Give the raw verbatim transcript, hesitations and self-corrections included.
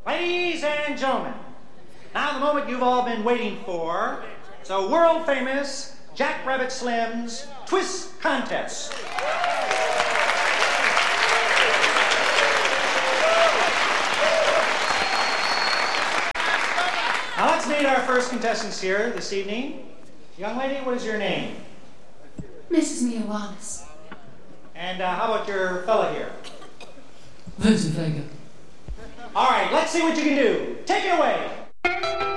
Ladies and gentlemen, now the moment you've all been waiting for. So world famous Jack Rabbit Slim's Twist Contest. Now let's meet our first contestants here this evening. Young lady, what is your name? Missus Mia Wallace. And uh, how about your fella here? Vincent Vega. All right, let's see what you can do. Take it away.